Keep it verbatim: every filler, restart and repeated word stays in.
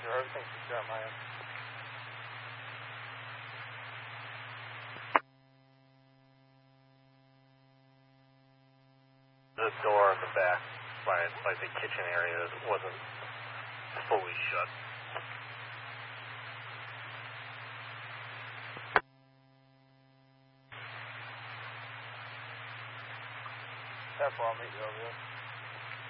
Roger, everything's secure on my end. The door in the back by like the kitchen area wasn't fully shut. That's why I'll meet you over there.